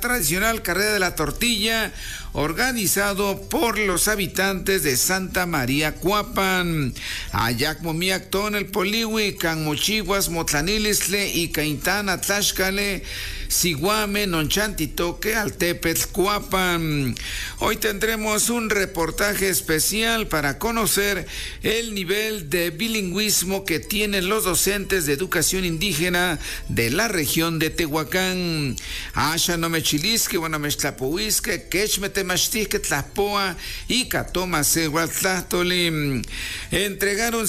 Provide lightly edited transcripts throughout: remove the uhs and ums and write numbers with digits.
Tradicional Carrera de la Tortilla, organizado por los habitantes de Santa María Cuapan. Ayac Momiactón, el Poliwi, Canmochiguas, Motlanilisle y Caintana, Tlaxcale, Siguame, Nonchantitoque, Altepetl, Cuapan. Hoy tendremos un reportaje especial para conocer el nivel de bilingüismo que tienen los docentes de educación indígena de la región de Tehuacán. Asha no me chilisque, bueno me tlapohuisque, quechmete machtisque tlapoa y catoma sehuatlahtoli. Entregaron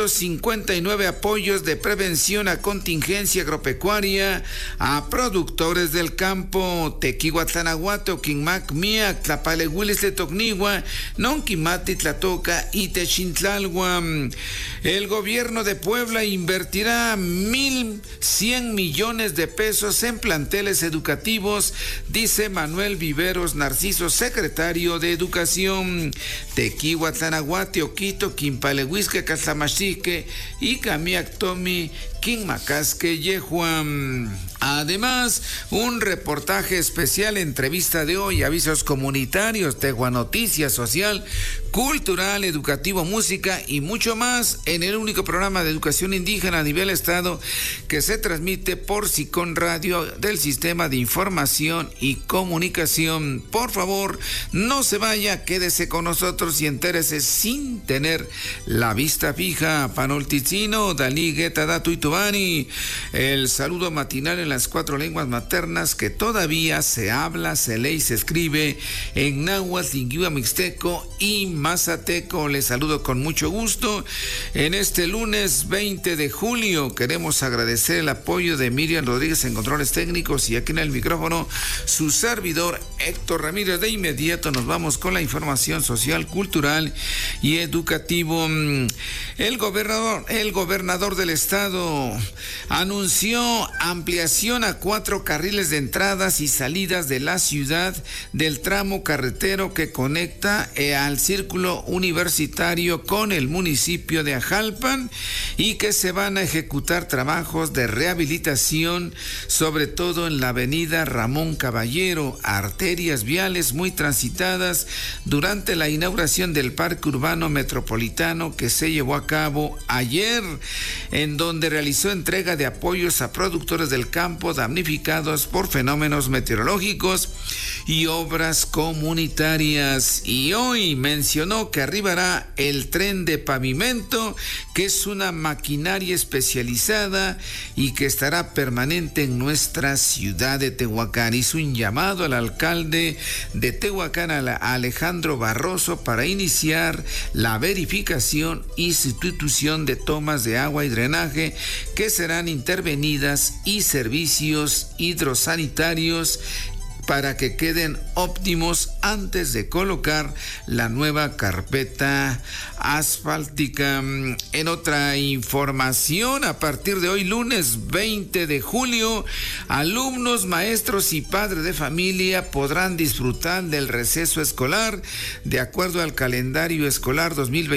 159 apoyos de prevención a contingencia agropecuaria a productores del campo. Tequihuatlanahuato, Quinmac, Miac, Tlapalehuilis de Tocnigua, Nonquimati, Tlatoca y Techintlalhua. El gobierno de Puebla invertirá 1,100 millones de pesos en planteles educativos, dice Manuel Viveros Narciso, secretario de Educación. Tequihuatlanahuate, Oquito, Quimpalehuisque, Catlamachique y Camiactomi, Quinmacasque, Yehuam. Además, un reportaje especial, entrevista de hoy, avisos comunitarios, Tehuanoticias, social, cultural, educativo, música y mucho más en el único programa de educación indígena a nivel estado que se transmite por SICON Radio del Sistema de Información y Comunicación. Por favor, no se vaya, quédese con nosotros y entérese sin tener la vista fija. Panolticino, Dalí, Gueta, Datu y Tubani. El saludo matinal en las 4 lenguas maternas que todavía se habla, se lee y se escribe en náhuatl, lingüa mixteco y mazateco. Les saludo con mucho gusto. En este lunes 20 de julio queremos agradecer el apoyo de Miriam Rodríguez en controles técnicos y aquí en el micrófono su servidor Héctor Ramírez. De inmediato nos vamos con la información social, cultural y educativo. El gobernador del estado anunció ampliación a 4 carriles de entradas y salidas de la ciudad del tramo carretero que conecta al círculo universitario con el municipio de Ajalpan y que se van a ejecutar trabajos de rehabilitación, sobre todo en la avenida Ramón Caballero, arterias viales muy transitadas durante la inauguración del Parque Urbano Metropolitano que se llevó a cabo ayer, en donde realizó entrega de apoyos a productores del campo damnificados por fenómenos meteorológicos y obras comunitarias. Y hoy mencionó que arribará el tren de pavimento, que es una maquinaria especializada y que estará permanente en nuestra ciudad de Tehuacán. Hizo un llamado al alcalde de Tehuacán, a Alejandro Barroso, para iniciar la verificación y sustitución de tomas de agua y drenaje que serán intervenidas y servicios hidrosanitarios para que queden óptimos antes de colocar la nueva carpeta asfáltica. En otra información, a partir de hoy, lunes 20 de julio, alumnos, maestros y padres de familia podrán disfrutar del receso escolar de acuerdo al calendario escolar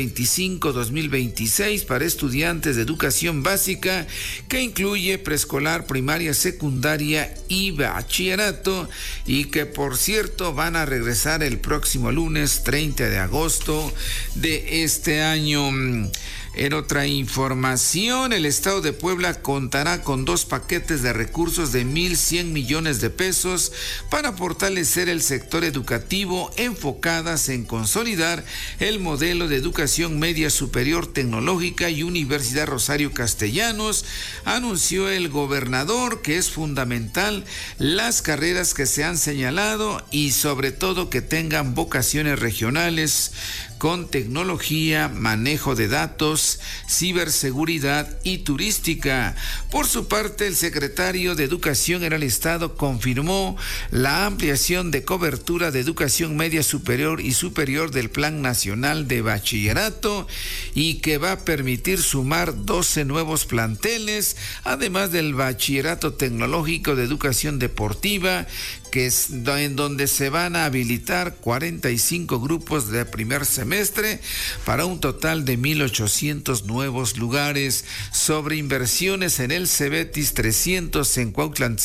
2025-2026 para estudiantes de educación básica, que incluye preescolar, primaria, secundaria y bachillerato, y que por cierto van a regresar el próximo lunes 30 de agosto de este año. En otra información, el estado de Puebla contará con 2 paquetes de recursos de 1,100 millones de pesos para fortalecer el sector educativo, enfocadas en consolidar el modelo de educación media superior tecnológica y Universidad Rosario Castellanos. Anunció el gobernador que es fundamental las carreras que se han señalado y sobre todo que tengan vocaciones regionales con tecnología, manejo de datos, ciberseguridad y turística. Por su parte, el secretario de Educación en el Estado confirmó la ampliación de cobertura de educación media superior y superior del Plan Nacional de Bachillerato y que va a permitir sumar 12 nuevos planteles, además del Bachillerato Tecnológico de Educación Deportiva, que es en donde se van a habilitar 45 grupos de primer semestre para un total de 1,800 nuevos lugares. Sobre inversiones en el Cebetis, 300 en Cuautla